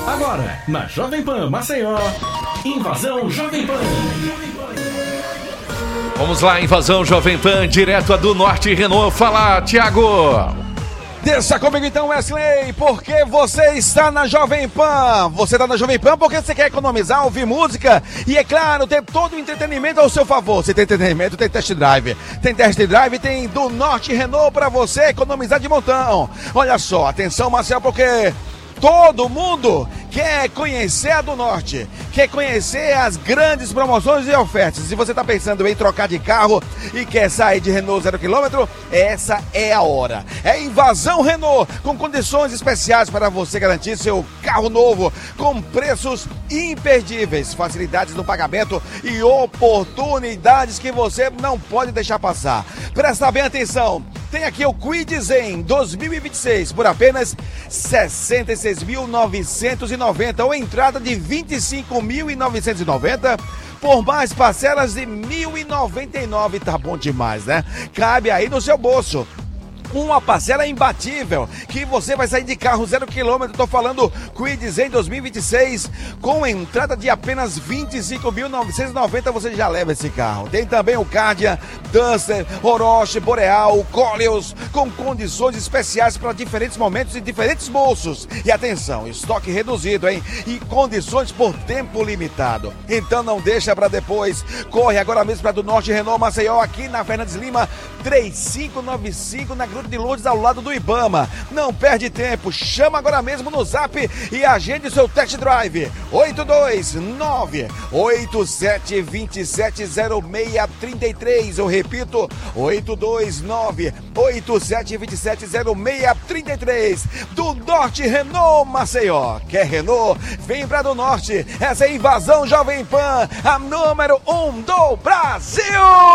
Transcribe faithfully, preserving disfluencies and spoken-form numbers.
Agora, na Jovem Pan Maceió, Invasão Jovem Pan. Vamos lá, Invasão Jovem Pan, direto a do Norte Renault. Fala, Thiago. Desça comigo então, Wesley, porque você está na Jovem Pan. Você está na Jovem Pan porque você quer economizar, ouvir música e, é claro, ter todo o entretenimento ao seu favor. Se tem entretenimento, tem test drive. Tem test drive, tem do Norte Renault para você economizar de montão. Olha só, atenção, Marcel, porque todo mundo quer conhecer a do Norte, quer conhecer as grandes promoções e ofertas. Se você está pensando em trocar de carro e quer sair de Renault zero quilômetro, essa é a hora. É Invasão Renault, com condições especiais para você garantir seu carro novo, com preços imperdíveis, facilidades no pagamento e oportunidades que você não pode deixar passar. Presta bem atenção. Tem aqui o Kwid Zen dois mil e vinte e seis por apenas sessenta e seis mil novecentos e noventa ou entrada de vinte e cinco mil novecentos e noventa por mais parcelas de mil e noventa e nove. Tá bom demais, né? Cabe aí no seu bolso. Uma parcela imbatível, que você vai sair de carro zero quilômetro. Tô falando Kwid Zen dois mil e vinte e seis, com entrada de apenas vinte e cinco mil novecentos e noventa, você já leva esse carro. Tem também o Kardian, Duster, Orochi, Boreal, Coleos, com condições especiais para diferentes momentos e diferentes bolsos. E atenção, estoque reduzido, hein? E condições por tempo limitado. Então não deixa para depois. Corre agora mesmo para do Norte Renault Maceió, aqui na Fernandes Lima, três cinco nove cinco, na Gruta de Lourdes, ao lado do Ibama. Não perde tempo, chama agora mesmo no Zap e agende seu test drive. oito dois nove, oito sete dois sete zero seis três três. Eu repito, oito dois nove, oito sete dois sete zero seis três três. Do Norte Renault Maceió. Quer Renault? Vem pra do Norte. Essa é a Invasão Jovem Pan, a número um do Brasil.